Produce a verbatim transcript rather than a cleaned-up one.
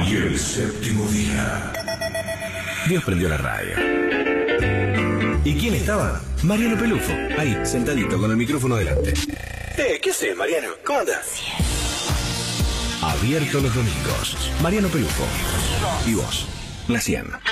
Y el séptimo día, Dios prendió la radio. ¿Y quién estaba? Mariano Pelufo, ahí, sentadito, con el micrófono delante. Eh, ¿qué haces, Mariano? ¿Cómo andás? Abierto los domingos. Mariano Pelufo. Y vos, la cien.